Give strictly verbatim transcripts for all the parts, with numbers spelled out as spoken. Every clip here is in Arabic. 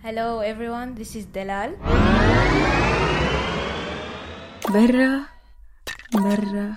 Hello everyone, this is Delal. برا برا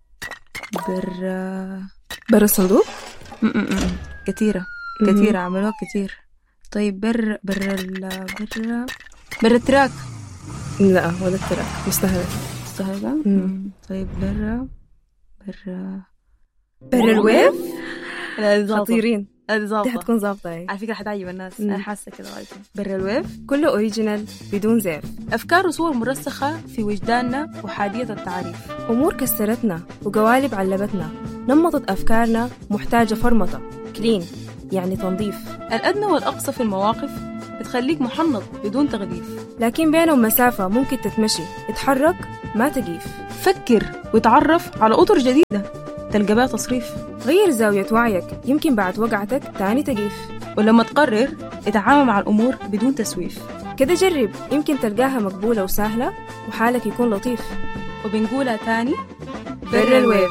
برا برا الصندوق. م-م-م. كثيرة كثيرة عملوها كثير. طيب برا برا ال برا برا التراك. لا ولا التراك مستهلة مستهلة. طيب برا برا برا الويف. لا خطيرين. هذه ظابطة. دي حتكون ظابطة هي. على فكرة حتعجب الناس. أنا حاسة كده غالبا. برا الويف كله أوريجينال بدون زيف. أفكار وصور مرسخة في وجداننا وحادية التعريف. أمور كسرتنا وقوالب علبتنا. نمطت أفكارنا محتاجة فرمطة. كلين يعني تنظيف. الأدنى والأقصى في المواقف بتخليك محنط بدون تغليف. لكن بينهم مسافة ممكن تتمشي. اتحرك ما تقيف. فكر وتعرف على أطر جديدة تلقى بها تصريف. غير زاوية وعيك يمكن بعد وقعتك تاني تقيف. ولما تقرر اتعامل مع الأمور بدون تسويف. كده جرب يمكن تلقاها مقبولة وسهلة وحالك يكون لطيف. وبنقولها تاني برا الويف.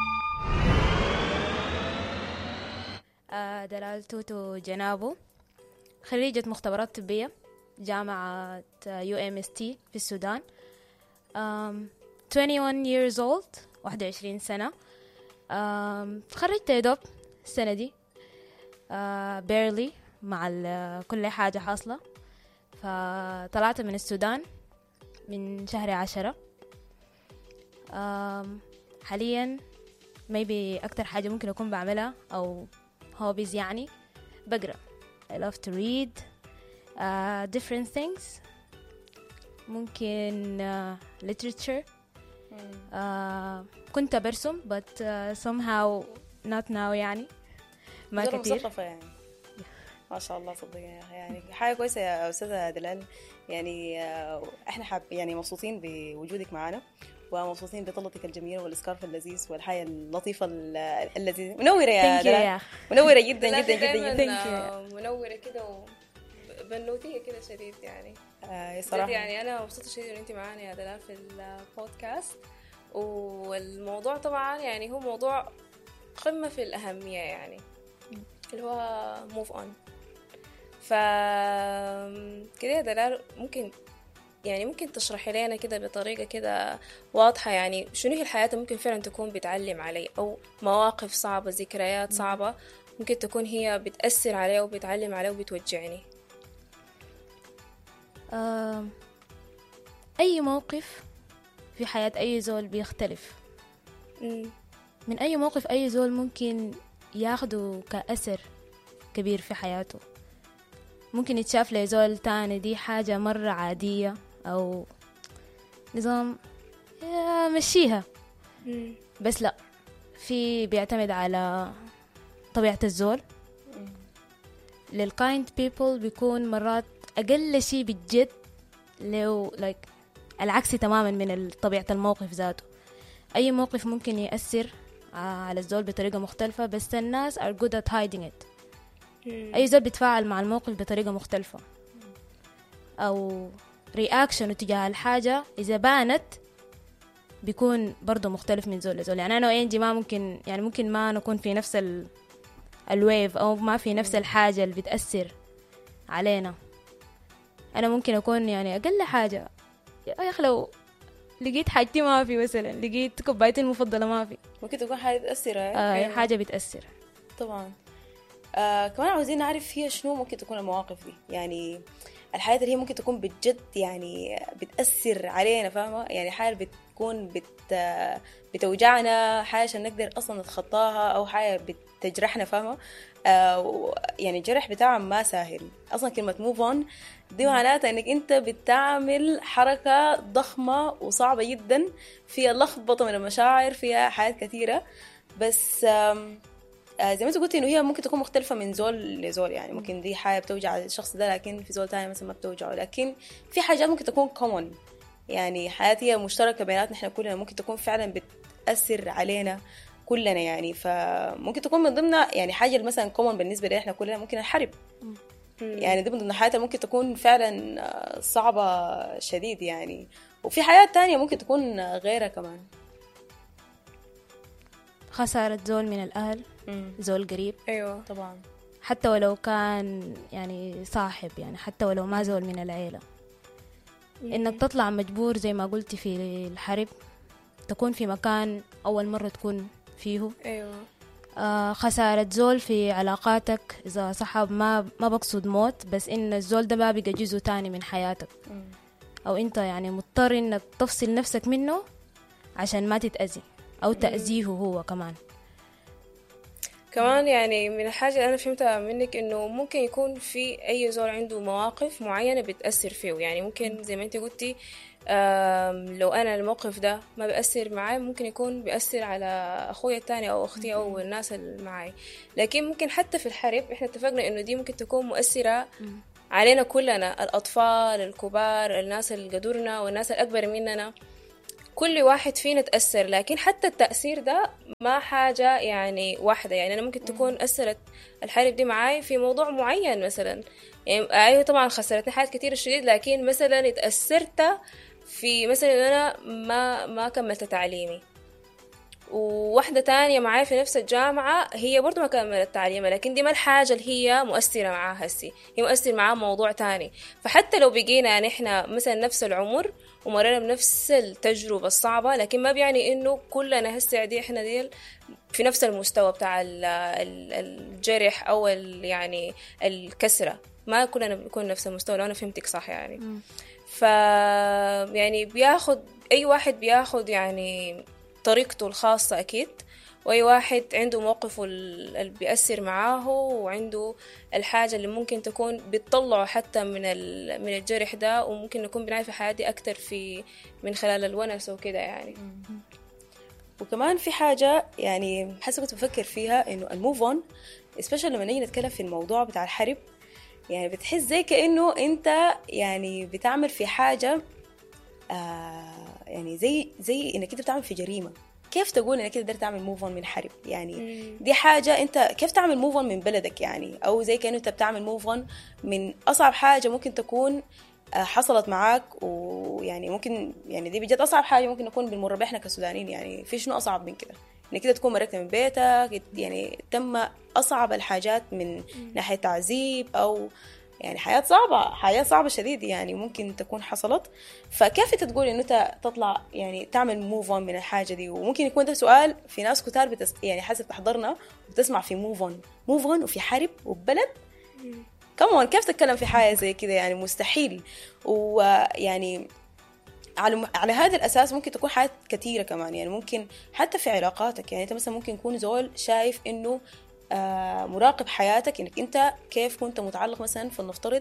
آه دلال توتو جنابو، خريجة مختبرات طبية جامعة يو إم إس تي في السودان. um, واحد وعشرين years old، واحد وعشرين سنة. um, خرجت يدوب السنة دي uh, barely مع كل حاجة حاصلة. فطلعت من السودان من شهر عشرة. um, حاليا maybe أكتر حاجة ممكن أكون بعملها أو hobbies يعني بقرأ. I love to read uh, different things. ممكن uh, literature. uh, كنت برسم but uh, somehow not now يعني ما كتير. مثقفة يعني. ما شاء الله صدقني يعني حاجة كويسة يا أستاذة دلال. يعني احنا حاب يعني مبسوطين بوجودك معنا ومبسوطين بطلتك الجميلة والإسكارف اللذيذ والحياة اللطيفة اللذيذة. منورة يا دلال، منورة جدا جدا جدا جدا. منورة كده وبنوتية كده شديد يعني. آه صراحة يعني أنا مبسوطة شديد إن أنت معانا يا دلال في البودكاست. والموضوع طبعا يعني هو موضوع قمة في الأهمية يعني اللي هو move on. ف كده يا دلال ممكن يعني ممكن تشرحي لنا كده بطريقة كده واضحة يعني شنو هي الحياة ممكن فعلا تكون بتعلم علي أو مواقف صعبة ذكريات صعبة ممكن تكون هي بتأثر علي وبتعلم علي وبتوجعني. آه، أي موقف في حياة أي زول بيختلف. م. من أي موقف أي زول ممكن ياخده كأثر كبير في حياته. ممكن يتشاف لزول تاني دي حاجة مرة عادية أو نظام مشيها. م. بس لا، في بيعتمد على طبيعة الزول. للكايند بيبل بيكون مرات أقل شيء بجد لو like العكس تماما من طبيعة الموقف ذاته. أي موقف ممكن يأثر على الزول بطريقة مختلفة بس الناس are good at hiding it. أي زول بيتفاعل مع الموقف بطريقة مختلفة أو رياكشن تجاه الحاجة إذا بانت بيكون برضو مختلف من زول لزول. يعني أنا وإنجي ما ممكن يعني ممكن ما نكون في نفس ال الويف أو ما في نفس الحاجة اللي بتأثر علينا. أنا ممكن أكون يعني أقل حاجة يا أخي لو لقيت حاجتي ما في مثلا لقيت كوبايتي المفضلة ما في ممكن تكون حاجة تأثر. آه حاجة بتأثر طبعا. آه كمان عاوزين نعرف هي شنو ممكن تكون المواقف دي يعني الحياة اللي هي ممكن تكون بجد يعني بتأثر علينا فاهمة يعني حاجة بتكون بت بتوجعنا حاجة عشان نقدر أصلا نتخطاها أو حاجة بتجرحنا فاهمة. آه يعني الجرح بتاعها ما سهل أصلا. كلمة move on دي معناتها إنك أنت بتعمل حركة ضخمة وصعبة جدا فيها لخبطة من المشاعر فيها حاجات كثيرة. بس آم آه زي ما انت قلتي انه هي ممكن تكون مختلفه من زول لزول يعني ممكن دي حاجه بتوجع الشخص ده لكن في زول تاني مثلا ما بتوجعه. لكن في حاجات ممكن تكون common يعني حياتي مشتركه بيناتنا احنا كلنا ممكن تكون فعلا بتاثر علينا كلنا يعني. فممكن تكون من ضمن يعني حاجه مثلا common بالنسبه لنا احنا كلنا ممكن الحرب يعني دي من ضمن حياتنا ممكن تكون فعلا صعبه شديد يعني. وفي حياة تانية ممكن تكون غيرها كمان. خسارة زول من الأهل. مم. زول قريب. أيوة طبعا. حتى ولو كان يعني صاحب، يعني حتى ولو ما زول من العيلة. إنك تطلع مجبور زي ما قلتي في الحرب، تكون في مكان أول مرة تكون فيه. أيوة. آه خسارة زول في علاقاتك، إذا صحاب ما ما بقصد موت، بس إن الزول ده ما بقى جزء تاني من حياتك، أو أنت يعني مضطر إنك تفصل نفسك منه عشان ما تتأذي أو تأذيه هو كمان. كمان يعني من الحاجة اللي أنا فهمتها منك إنه ممكن يكون في أي زول عنده مواقف معينة بتأثر فيه، يعني ممكن زي ما أنت قلتي لو أنا الموقف ده ما بيأثر معي ممكن يكون بيأثر على أخويا التاني أو أختي أو الناس اللي معي. لكن ممكن حتى في الحرب إحنا اتفقنا إنه دي ممكن تكون مؤثرة علينا كلنا، الأطفال، الكبار، الناس اللي قدرنا والناس الأكبر مننا، كل واحد فينا تأثر. لكن حتى التأثير ده ما حاجة يعني واحدة، يعني أنا ممكن تكون أثرت الحرب دي معاي في موضوع معين مثلا، يعني أيوة طبعا خسرتني حاجات كتير شديد، لكن مثلا اتأثرت في مثلا أنا ما ما كملت تعليمي، وواحدة تانية معايا في نفس الجامعة هي برضو ما كملت تعليمها، لكن دي ما الحاجة اللي هي مؤثرة معاها هسي، هي مؤثر معاها موضوع تاني. فحتى لو بقينا نحن مثلا نفس العمر ومرينا بنفس التجربة الصعبة، لكن ما بيعني إنه كلنا هسي عادي إحنا ديل في نفس المستوى بتاع الجرح أو يعني الكسرة، ما كلنا بنكون نفس المستوى، لو أنا فهمتك صح يعني. م. ف يعني بياخد أي واحد بياخد يعني طريقته الخاصة أكيد، وأي واحد عنده موقفه اللي بيأثر معاه، وعنده الحاجة اللي ممكن تكون بتطلعه حتى من من الجرح ده، وممكن نكون بنعرف حياتي أكتر في من خلال الونس وكده يعني. وكمان في حاجة يعني حسب كنت بفكر فيها، إنه الموف أون especially لما نيجي نتكلم في الموضوع بتاع الحرب، يعني بتحس زي كأنه أنت يعني بتعمل في حاجة آه يعني زي زي إنك أنت بتعمل في جريمة. كيف تقول انك تقدر تعمل موف اون من حرب؟ يعني مم. دي حاجه انت كيف تعمل موف اون من بلدك يعني، او زي كانه انت بتعمل موف اون من اصعب حاجه ممكن تكون حصلت معاك. ويعني ممكن يعني دي بجد اصعب حاجه ممكن نكون بنمر بها احنا كسودانيين، يعني في شنو اصعب من كده؟ انك كده تكون مركت من بيتك، يعني تم اصعب الحاجات من مم. ناحيه تعذيب او يعني حياة صعبة، حياة صعبة شديد يعني ممكن تكون حصلت. فكيف تقول إنه أنت تطلع يعني تعمل موف أون من الحاجة دي؟ وممكن يكون ده سؤال في ناس كتار بتس يعني حسب تحضرنا وبتسمع في موف أون موف أون وفي حرب وبلد كمان، كيف تتكلم في حاجة زي كده؟ يعني مستحيل. ويعني على على هذا الأساس ممكن تكون حاجات كتيرة كمان، يعني ممكن حتى في علاقاتك، يعني أنت مثلا ممكن يكون زول شايف إنه آه مراقب حياتك، انك انت كيف كنت متعلق مثلا فلنفترض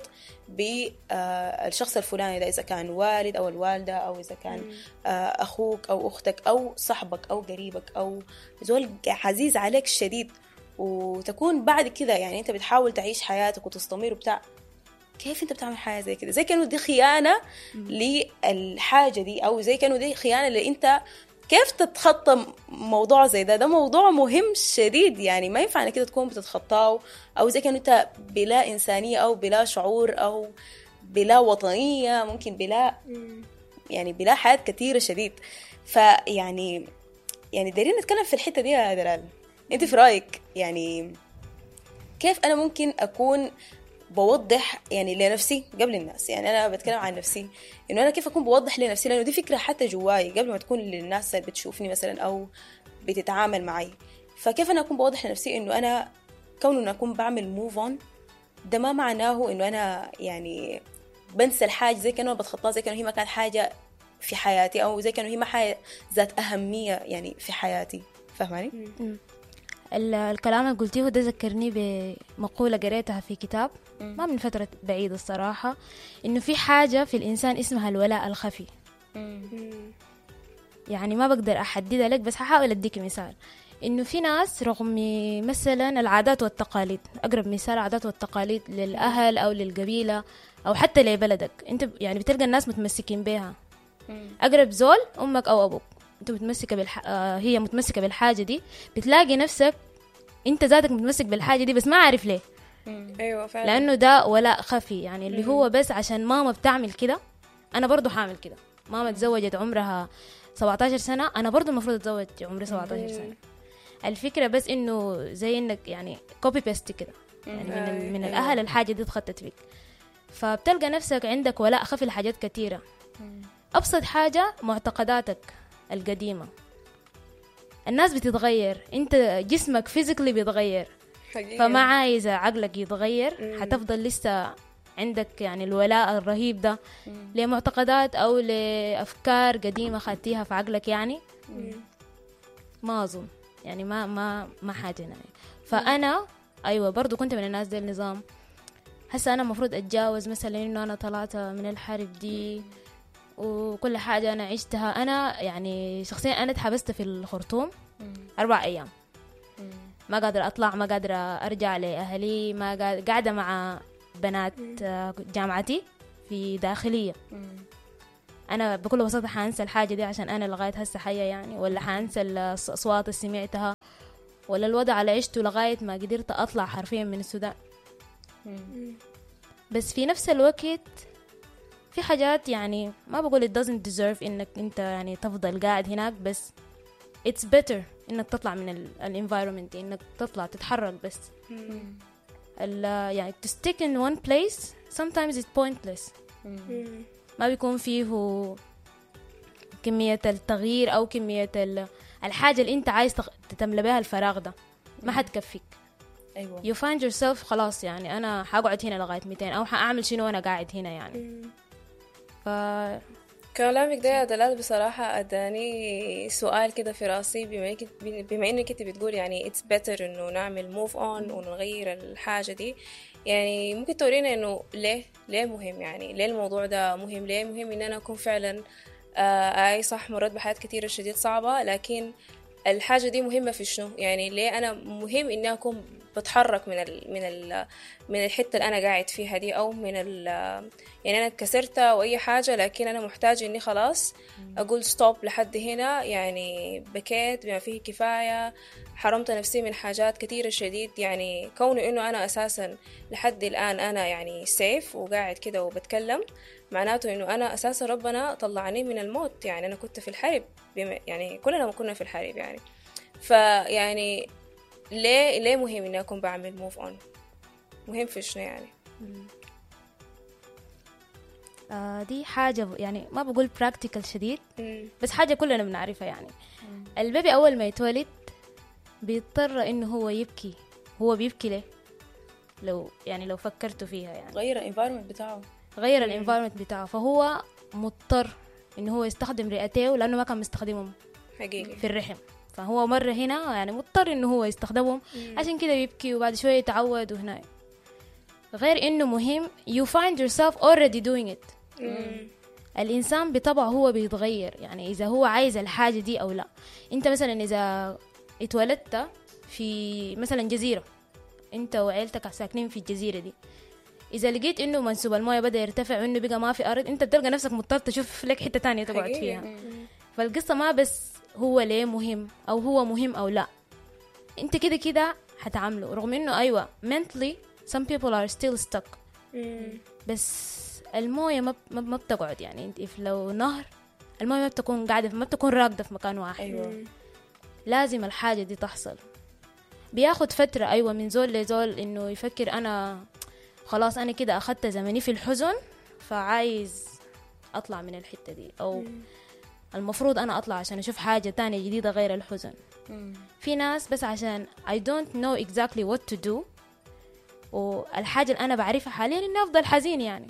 بالشخص الفلاني ده، اذا كان والد او الوالده او اذا كان آه اخوك او اختك او صاحبك او قريبك او زول عزيز عليك شديد، وتكون بعد كده يعني انت بتحاول تعيش حياتك وتستمر وبتاع. كيف انت بتعمل حاجه زي كده؟ زي كانوا دي خيانه للحاجه دي، او زي كانوا دي خيانه اللي انت كيف تتخطى موضوع زي ده؟ ده موضوع مهم شديد، يعني ما ينفع انك كده تكون بتتخطاه، او زي كأنه انت بلا انسانيه او بلا شعور او بلا وطنيه، ممكن بلا يعني بلا حياه كثيره شديد. فيعني يعني دايرين نتكلم في الحته دي يا دلال، انت في رايك يعني كيف انا ممكن اكون بوضح يعني لنفسي قبل الناس؟ يعني أنا بتكلم عن نفسي، إنه أنا كيف أكون بوضح لنفسي، لأنه دي فكرة حتى جواي قبل ما تكون للناس اللي بتشوفني مثلا أو بتتعامل معي. فكيف أنا أكون بوضح لنفسي إنه أنا كونه أنا أكون بعمل موف أون ده ما معناه إنه أنا يعني بنسى الحاجة زي كأنه بتخطاها، زي كأنه هي ما كانت حاجة في حياتي، أو زي كأنه هي ما حاجة ذات أهمية يعني في حياتي. فهماني؟ الكلام اللي قلتيه ده ذكرني بمقولة قريتها في كتاب ما من فترة بعيدة الصراحة، إنه في حاجة في الإنسان اسمها الولاء الخفي. يعني ما بقدر أحددها لك، بس هحاول أديك مثال. إنه في ناس رغم مثلا العادات والتقاليد، أقرب مثال عادات والتقاليد للأهل أو للقبيلة أو حتى لبلدك، أنت يعني بتلقى الناس متمسكين بها. أقرب زول أمك أو أبوك، أنت متمسكة بالح... آه هي متمسكة بالحاجة دي، بتلاقي نفسك أنت ذاتك متمسك بالحاجة دي بس ما عارف ليه. أيوة فعلا. لأنه ده ولاء خفي، يعني اللي هو بس عشان ماما بتعمل كده أنا برضو حامل كده. ماما تزوجت عمرها سبعة عشر سنة، أنا برضو المفروض أتزوج عمري سبعة عشر سنة. الفكرة بس إنه زي إنك يعني كوبي بيست كده، يعني من, ال- من الأهل الحاجة دي اتخطت فيك، فبتلقى نفسك عندك ولاء خفي لحاجات كتيرة. أبسط حاجة معتقداتك القديمة، الناس بتتغير، انت جسمك فيزيكلي بيتغير، حقيقة. فما عايزة عقلك يتغير، حتفضل لسه عندك يعني الولاء الرهيب ده لمعتقدات أو لأفكار قديمة خدتيها في عقلك يعني. ما أظن يعني ما ما ما حاجة يعني. فأنا أيوة برضو كنت من الناس دي النظام، هسه أنا مفروض أتجاوز مثلا إنه أنا طلعت من الحرب دي وكل حاجة أنا عشتها. أنا يعني شخصيا أنا اتحبست في الخرطوم أربع أيام، ما قادرة أطلع، ما قادرة أرجع لأهلي، ما قادرة، قاعدة مع بنات جامعتي في داخلية. أنا بكل بساطة حانسى الحاجة دي عشان أنا لغاية هسه حية يعني، ولا حانسى الأصوات اللي سمعتها، ولا الوضع اللي عشته لغاية ما قدرت أطلع حرفيا من السودان. بس في نفس الوقت في حاجات يعني ما بقول it doesn't deserve إنك أنت يعني تفضل قاعد هناك، بس it's better إنك تطلع من ال environment دي، إنك تطلع تتحرك. بس ال يعني to stick in one place sometimes it's pointless. ما بيكون فيه كمية التغيير أو كمية الحاجة اللي أنت عايز تملى بها الفراغ ده، ما حتكفيك. أيوة. you find yourself خلاص يعني أنا حقعد هنا لغاية مئتين أو حأعمل شنو وأنا قاعد هنا يعني. ف كلامك ده يا دلال بصراحة أداني سؤال كده في راسي، بما إنك بما إنك أنت بتقول يعني it's better إنه نعمل move on ونغير الحاجة دي، يعني ممكن تورينا إنه ليه ليه مهم، يعني ليه الموضوع ده مهم، ليه مهم إن أنا أكون فعلا آه أي صح مرات بحياة كتيرة شديد صعبة، لكن الحاجة دي مهمة في شنو؟ يعني ليه أنا مهم إني أكون بتحرك من ال من ال من الحتة اللي أنا قاعد فيها دي، أو من ال يعني أنا كسرت أو أي حاجة، لكن أنا محتاج إني خلاص أقول ستوب لحد هنا، يعني بكيت بما فيه كفاية، حرمت نفسي من حاجات كتيرة شديد. يعني كونه إنه أنا أساسا لحد الآن أنا يعني سيف وقاعد كده وبتكلم، معناته إنه أنا أساسا ربنا طلعني من الموت. يعني أنا كنت في الحرب، يعني كلنا ما كنا في الحرب يعني. فيعني ليه ليه مهم إني أكون بعمل موف أون؟ مهم في شنو يعني؟ آه دي حاجة يعني ما بقول براكتيكال شديد، مم. بس حاجة كلنا بنعرفها يعني. مم. البيبي أول ما يتولد بيضطر إنه هو يبكي. هو بيبكي ليه؟ لو يعني لو فكرتوا فيها يعني غير الانفايرمنت بتاعه، غير الانفايرمنت بتاعه، فهو مضطر إنه هو يستخدم رئتيه لأنه ما كان مستخدمهم حقيقي في الرحم، فهو مرة هنا يعني مضطر إنه هو يستخدمهم. مم. عشان كده يبكي وبعد شوية يتعود وهنا. غير إنه مهم you find yourself already doing it. مم. الإنسان بطبعه هو بيتغير، يعني إذا هو عايز الحاجة دي أو لا. أنت مثلا إذا اتولدت في مثلا جزيرة، أنت وعيلتك ساكنين في الجزيرة دي، إذا لقيت إنه منسوب المويه بدأ يرتفع وإنه بقى ما في أرض، أنت بتلقى نفسك مضطر تشوف لك حتة تانية تقعد فيها. فالقصة ما بس هو ليه مهم أو هو مهم أو لا، أنت كده كده حتعامله. رغم إنه أيوة mentally some people are still stuck. بس المويه ما ما بتقعد يعني. انت لو نهر المويه ما بتكون قاعده، ما بتكون راكده في مكان واحد. أيوة. لازم الحاجه دي تحصل. بياخد فتره ايوه من زول لزول انه يفكر انا خلاص انا كده اخدت زمني في الحزن، فعايز اطلع من الحته دي، او المفروض انا اطلع عشان اشوف حاجه تانية جديده غير الحزن. في ناس بس عشان I don't know exactly what to do، والحاجه اللي انا بعرفها حاليا اني افضل حزين يعني.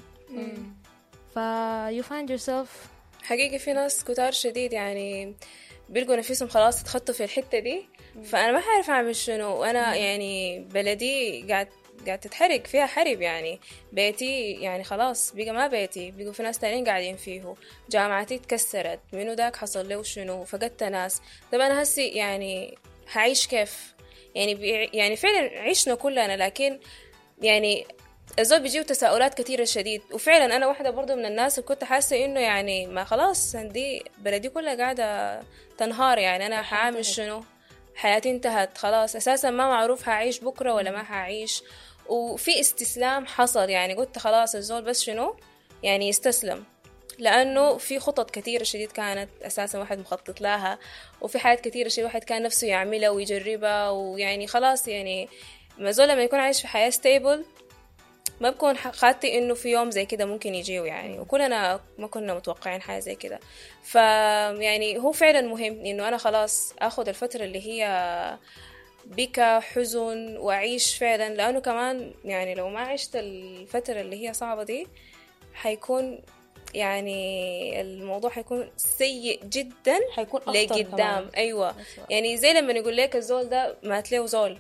ف you find yourself. حقيقي في ناس كتار شديد يعني بيلقوا نفسهم خلاص اتخطوا في الحتة دي، فأنا ما حعرف أعمل شنو. وأنا يعني بلدي قاعد قاعد تتحرق فيها حرب، يعني بيتي يعني خلاص بقى ما بيتي، بقوا في ناس تانيين قاعدين فيه، جامعتي اتكسرت، منو داك حصل له شنو، فقدت ناس. طب أنا هسي يعني هعيش كيف؟ يعني يعني فعلا عشنا كلنا، لكن يعني الزول بيجيو تساؤلات كتيرة شديد. وفعلا أنا واحدة برضو من الناس كنت حاسة إنه يعني ما خلاص عندي بلدي كلها قاعدة تنهار، يعني أنا حعمل شنو؟ حياتي انتهت خلاص، أساسا ما معروف هعيش بكرة ولا ما هعيش. وفي استسلام حصل، يعني قلت خلاص الزول بس شنو يعني يستسلم، لأنه في خطط كتيرة شديد كانت أساسا واحد مخطط لها، وفي حاجات كتيرة شديد واحد كان نفسه يعملها ويجربها، ويعني خلاص يعني ما زول لما يكون عايش في حياة ستيبل ما بكون خاطي انه في يوم زي كده ممكن يجيه يعني، وكلنا ما كنا متوقعين حاجة زي كده. ف يعني هو فعلا مهم انه انا خلاص اخذ الفترة اللي هي بكى حزن واعيش فعلا، لانه كمان يعني لو ما عشت الفترة اللي هي صعبة دي حيكون يعني الموضوع حيكون سيء جدا حيكون لقدام. ايوه يعني زي لما نقول لك الزول ده مات له زول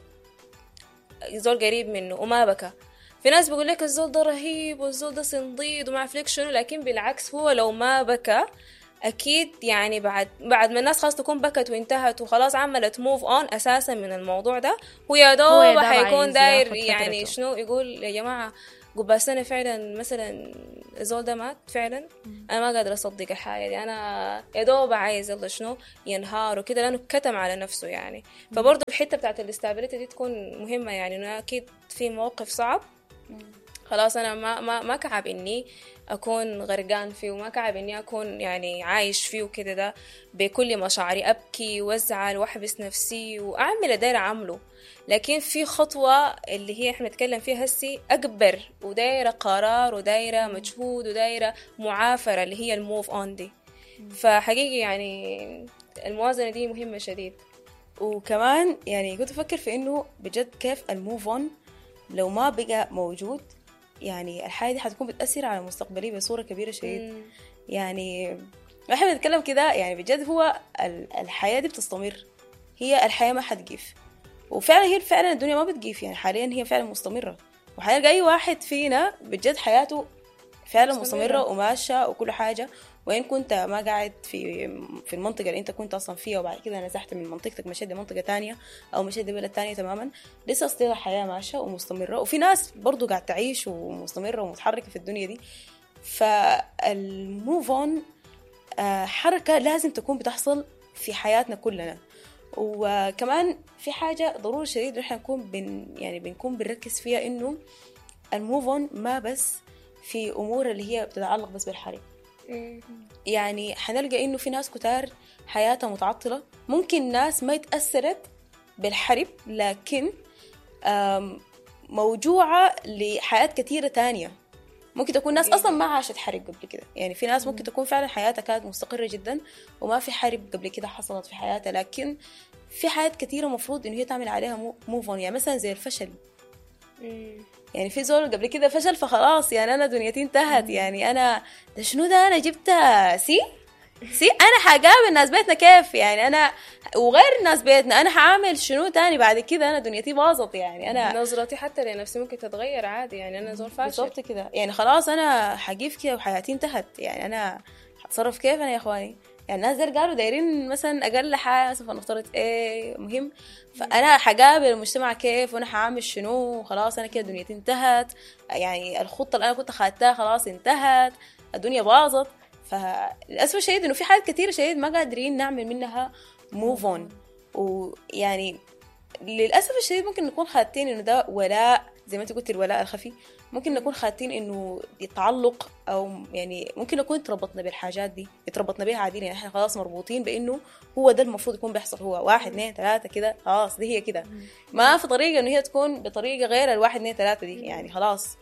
زول قريب منه وما بكى، في ناس بيقول لك الزول ده رهيب والزول ده صنديد وما عارف لك شنو، لكن بالعكس هو لو ما بكى اكيد يعني بعد بعد ما الناس خلاص تكون بكت وانتهت وخلاص عملت موف اون اساسا من الموضوع ده، هو يا دوب حيكون داير يعني شنو يقول يا جماعه قبل سنة فعلا مثلا الزول ده مات فعلا، انا ما قادر اصدق الحاجه دي، انا يا دوب عايز يلا شنو ينهار وكده لانه كتم على نفسه يعني. فبرضه الحته بتاعت الاستابيليتي دي تكون مهمه، يعني انه اكيد في موقف صعب خلاص انا ما ما ما كعب اني اكون غرقان فيه وما كعب اني اكون يعني عايش فيه وكده، ده بكل مشاعري ابكي وازعل واحبس نفسي واعمل اللي دايره اعمله، لكن في خطوه اللي هي احنا نتكلم فيها هسي اكبر ودايره قرار ودايره مجهود ودايره معافره اللي هي الموف اون دي. فحقيقي يعني الموازنه دي مهمه شديد. وكمان يعني كنت افكر في انه بجد كيف الموف اون لو ما بقى موجود يعني الحياة دي حتكون بتأثر على مستقبلي بصورة كبيرة شديد. يعني احنا بنتكلم كده يعني بجد هو الحياة دي بتستمر، هي الحياة ما حتقيف، وفعلا هي فعلا الدنيا ما بتقيف يعني حاليا هي فعلا مستمرة، وحاليا أي واحد فينا بجد حياته فعلا مستمرة وماشية وكل حاجة، وين كنت ما قاعد في في المنطقة اللي انت كنت اصلا فيها وبعد كده نزحت من منطقتك مشيت لمنطقة تانية او مشيت لبلد تانية تماما، لسه اصلا الحياة ماشية ومستمرة، وفي ناس برضو قاعد تعيش ومستمرة ومتحركة في الدنيا دي. فالموف اون حركة لازم تكون بتحصل في حياتنا كلنا. وكمان في حاجة ضروري شديد نحن نكون بن يعني بنكون بنركز فيها، انه الموف اون ما بس في امور اللي هي بتتعلق بس بالحرب. يعني حنلقى انه في ناس كتار حياتها متعطلة، ممكن ناس ما يتأثرت بالحرب لكن موجوعة لحياة كتيرة تانية، ممكن تكون ناس اصلا ما عاشت حرب قبل كده، يعني في ناس ممكن تكون فعلا حياتها كانت مستقرة جدا وما في حرب قبل كده حصلت في حياتها، لكن في حياة كتيرة مفروض انه هي تعمل عليها موف اون. يعني مثلا زي الفشل، يعني في زول قبل كده فشل فخلاص يعني انا دنيتي انتهت، يعني انا ده شنو ده انا جبت سي سي انا حقابل ناس بيتنا كيف، يعني انا وغير ناس بيتنا انا حعمل شنو تاني بعد كده، انا دنيتي باظت، يعني انا نظرتي حتى لنفسي ممكن تتغير عادي، يعني انا زول فاشل بالضبط كده، يعني خلاص انا حقيف كده وحياتي انتهت، يعني انا هتصرف كيف انا يا اخواني؟ يعني الناس دول قالوا دايرين مثلا اقل حاجه مثلا فنفترض ايه مهم، فانا حقابل المجتمع كيف وانا حعمل شنو، خلاص انا كده دنيتي انتهت، يعني الخطه اللي انا كنت خدتها خلاص انتهت، الدنيا باظت. فللاسف الشديد انه في حاجات كتيره شديد ما قادرين نعمل منها موف اون، ويعني للاسف الشديد ممكن نكون خادتين انه ده ولاء زي ما انت قلت الولاء الخفي، ممكن نكون خادتين انه يتعلق، او يعني ممكن نكون تربطنا بالحاجات دي اتربطنا بيها عادي، يعني احنا خلاص مربوطين بانه هو ده المفروض يكون بيحصل، هو واحد اثنين ثلاثه كده خلاص دي هي كده، ما في طريقه انه هي تكون بطريقه غير الواحد اثنين ثلاثه دي يعني خلاص.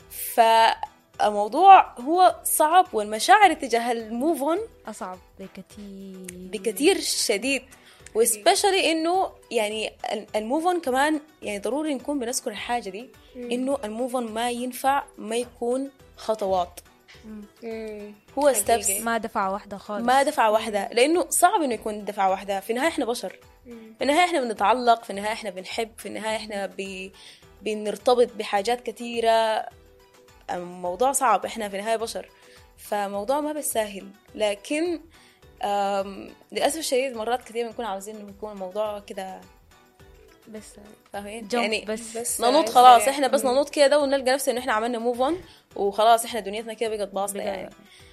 فالموضوع هو صعب، والمشاعر تجاه الموف اون اصعب بكثير بكثير شديد، وسبيشالي انه يعني الموف اون كمان يعني ضروري نكون بنذكر الحاجه دي، انه الموف اون ما ينفع ما يكون خطوات، هو ستبس، ما دفعه واحده خالص، ما دفعه واحده، لانه صعب انه يكون دفعه واحده، في النهايه احنا بشر، في النهايه احنا بنتعلق، في النهايه احنا بنحب، في النهايه احنا ب... بنرتبط بحاجات كثيره، الموضوع صعب، احنا في النهايه بشر، فموضوع ما بالساهل، لكن للأسف الشديد مرات كثير بنكون عاوزين نكون الموضوع كده بس فاهمين يعني بس, بس ننوط خلاص احنا بس ننوط كده ونلقى نفسنا ان احنا عملنا موف اون وخلاص احنا دنيتنا كده بقت باصة يعني.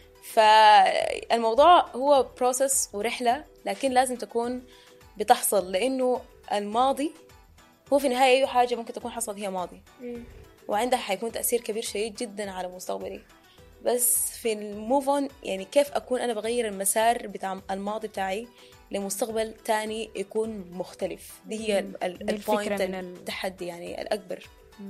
فالموضوع هو بروسس ورحلة، لكن لازم تكون بتحصل، لانه الماضي هو في النهاية اي حاجة ممكن تكون حصلت هي ماضي وعندها حيكون تأثير كبير شديد جدا على مستقبلي، بس في الموف اون يعني كيف اكون انا بغير المسار بتاع الماضي بتاعي لمستقبل تاني يكون مختلف. دي هي البوينت التحدي يعني الأكبر.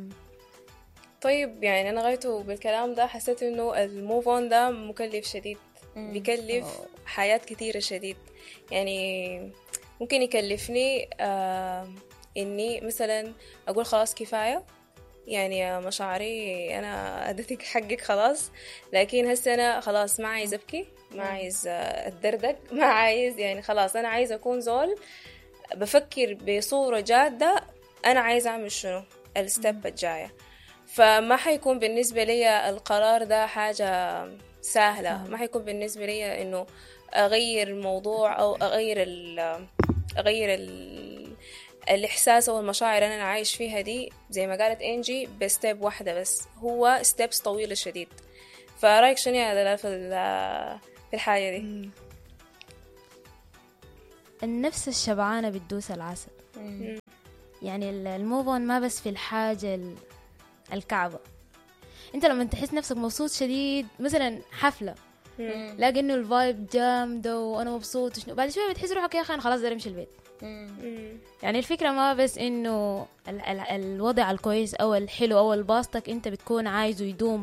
طيب يعني أنا غايته بالكلام ده حسيت إنه الموف أون ده مكلف شديد، بيكلف حياة كثيرة شديد. يعني ممكن يكلفني آه إني مثلا أقول خلاص كفاية، يعني مشاعري أنا أديتك حقك خلاص، لكن هسه أنا خلاص ما عايز أبكي، ما عايز أتدردق، ما عايز يعني خلاص أنا عايز أكون زول بفكر بصورة جادة أنا عايز أعمل شنو الستيب الجاية. فما حيكون بالنسبة لي القرار ده حاجة سهلة، ما حيكون بالنسبة لي إنه أغير الموضوع أو أغير ال أغير ال الإحساس أو المشاعر أنا عايش فيها دي زي ما قالت إنجي بستيب واحدة بس، هو ستيبس طويلة شديد. فرأيك شنو هذا في في الحاجة دي؟ النفس الشبعانة بتدوس العسل. يعني الموفون ما بس في الحاجة الكعبة. انت لما تحس نفسك مبسوط شديد مثلا حفلة لاقي انه الفايب جامدة وانا مبسوط شنو، بعد شوية بتحس روحك يا اخي انا خلاص داير امشي البيت. يعني الفكرة ما بس انه ال- ال- الوضع الكويس او الحلو او الباسطك انت بتكون عايزه يدوم.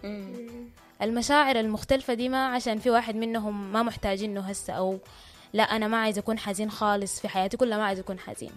المشاعر المختلفة دي ما عشان في واحد منهم ما محتاجينه هسه، او لا انا ما عايز اكون حزين خالص في حياتي كلها، ما عايز اكون حزين.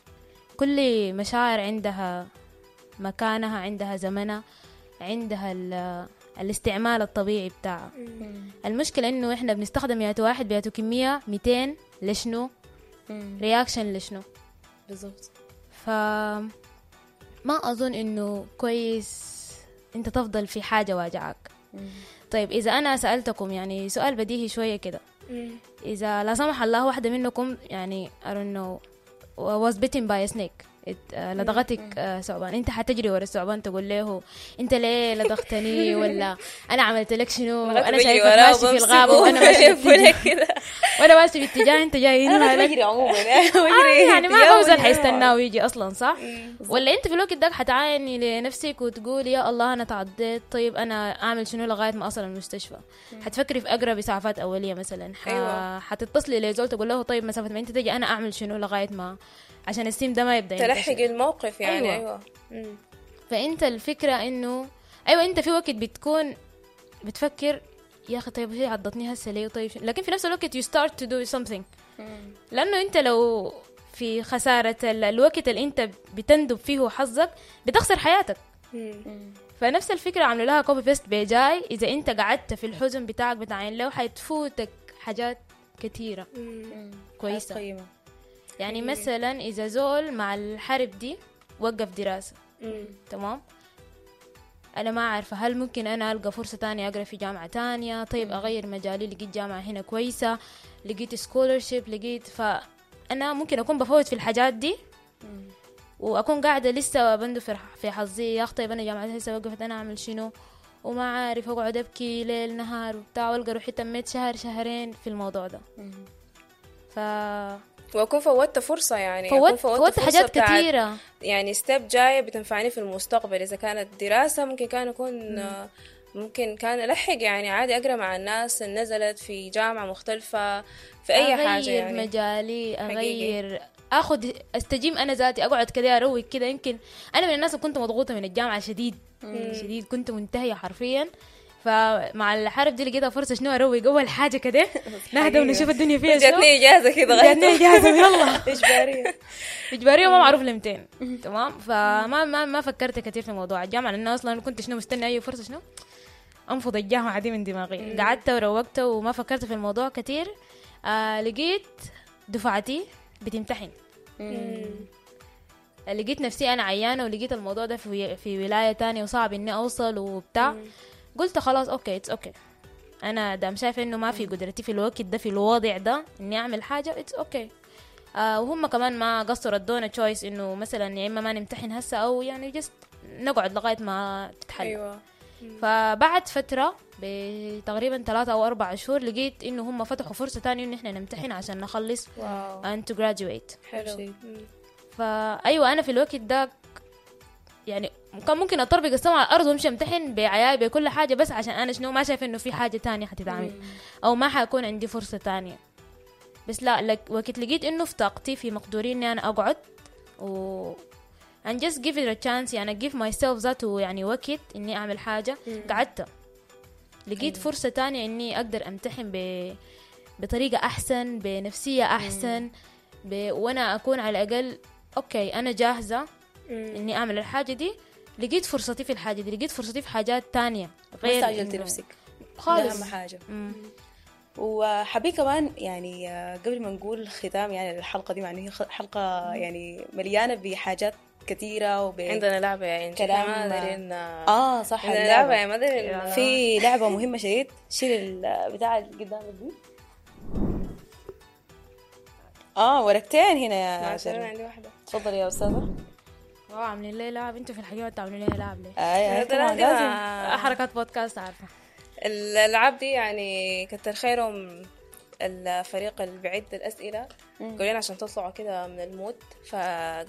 كل مشاعر عندها مكانها، عندها زمنها، عندها الاستعمال الطبيعي بتاعها. المشكلة انه احنا بنستخدم مئة واحد بياتوا كمية مئتين لشنو؟ رياكشن لشنو؟ بالضبط. فما اظن انه كويس انت تفضل في حاجة واجعك. طيب اذا انا سألتكم يعني سؤال بديهي شوية كده، اذا لا سمح الله واحدة منكم يعني I don't know was bitten by a snake، لدغتك ثعبان، انت حتجري ورا الثعبان تقول له انت ليه لدغتني ولا انا عملت لك شنو؟ انا شايفك ماشي في الغابه وانا ماشي كده وانا ماشي باتجاه انت جاي هنا بجري عموما يعني ما بوزن حيستناه ويجي اصلا صح؟ ولا انت في الوقت ده حتعايني لنفسك وتقول يا الله انا تعضيت، طيب انا اعمل شنو لغايه ما اصل المستشفى؟ حتفكري في اقرب اسعافات اوليه مثلا، حتتصلي لزول تقول له طيب مسافه ما انت تجي انا اعمل شنو لغايه ما عشان السيم ده ما يبدأ تلحق الموقف يعني. أيوة, أيوة. فأنت الفكرة إنه أيوة أنت في وقت بتكون بتفكر يا أخي طيب هي عضتني هسه ليه طيب، لكن في نفس الوقت you start to do something. لأنه أنت لو في خسارة الوقت اللي أنت بتندب فيه حظك بتخسر حياتك. فنفس الفكرة عملوا لها كوبي بيست بيجاي، إذا أنت قعدت في الحزن بتاعك بتاعين له حيتفوتك حاجات كتيرة كويسة. يعني مثلا إذا زول مع الحرب دي وقف دراسة تمام، أنا ما عارفة هل ممكن أنا ألقى فرصة تانية أقرأ في جامعة تانية، طيب أغير مجالي، لقيت جامعة هنا كويسة، لقيت سكولرشيب، لقيت فأنا ممكن أكون بفوت في الحاجات دي وأكون قاعدة لسه بندو في حظي يا أخي طيب أنا جامعة هسه وقفت أنا أعمل شنو وما عارف، أقعد أبكي ليل نهار وبتاع والقى روحي تميت شهر شهرين في الموضوع ده. ف وأكون فوتت فرصة يعني فوت فوت حاجات كثيرة يعني ستيب جاية بتنفعني في المستقبل. إذا كانت دراسة ممكن كان أكون مم. ممكن كان ألحق يعني عادي أقرأ مع الناس اللي نزلت في جامعة مختلفة في أي أغير حاجة يعني مجالي أغير حقيقي. أخذ استجيم أنا ذاتي أقعد كده أروق كده. يمكن أنا من الناس اللي كنت مضغوطة من الجامعة شديد مم. شديد، كنت منتهية حرفيا. فمع الحرب دي لقيتها فرصة شنو أروق أول حاجة كده نهدى ونشوف الدنيا فيها شنو. جاتني إجازة كده جاتني إجازة يلا إجبارية إجبارية ما معروف لمتين تمام. فما ما ما فكرت كثير في موضوع الجامعة لأنه أصلا كنت شنو مستني أي فرصة شنو أنفض الجامعة دي من دماغي. قعدت وروقت وما فكرت في الموضوع كثير. آه لقيت دفعتي بتمتحن، لقيت نفسي أنا عيانة ولقيت الموضوع ده في في ولاية تانية وصعب إني أوصل وبتاع. قلت خلاص اوكي اتس اوكي انا دام شايفه انه ما في قدرتي في الوقت ده في الوضع ده اني اعمل حاجه اتس اوكي. آه وهم كمان ما قصروا ادونا تشويس انه مثلا يا اما ما نمتحن هسه او يعني جست نقعد لغايه ما تتحل. أيوة. فبعد فتره بتقريبا ثلاثة او اربع شهور لقيت انه هم فتحوا فرصه تانية ان احنا نمتحن عشان نخلص and to graduate. حلو. فايوه انا في الوقت ده يعني كان ممكن اطربق السما على الارض وامشي امتحن بعياي بكل حاجه بس عشان انا شنو ما شايف انه في حاجه تانية حتتعمل او ما حيكون عندي فرصه تانية. بس لا لك وقت لقيت انه في طاقتي في مقدوري اني انا اقعد و and just give it a chance يعني give myself ذاته يعني وقت اني اعمل حاجة. قعدت لقيت فرصة تانية اني اقدر امتحن ب... بطريقة احسن بنفسية احسن ب... وانا اكون على الاقل اوكي انا جاهزة اني اعمل الحاجة دي. لقيت فرصتي في الحاجة دي لقيت فرصتي في حاجات تانية غير استعجلتي نفسك خالص أهم حاجة. مم. وحبي كمان يعني قبل ما نقول ختام يعني الحلقة دي يعني حلقة يعني مليانة بحاجات كثيرة وب عندنا لعبة يعني كلام ما درين اه صح اللعبة يعني ما درين في لعبة مهمة شديد. شيل البتاع اللي قدامك دي اه ورقتين هنا يا شيرين. عندي واحدة تفضل يا أستاذة. اه عاملين ليه لعب انتوا في الحقيقة تعملوا ليه لعب ليه؟ اي لازم حركات بودكاست عارفة. الألعاب دي يعني كتر خيرهم الفريق اللي بيعد الأسئلة قولين عشان تطلعوا كده من المود. فقال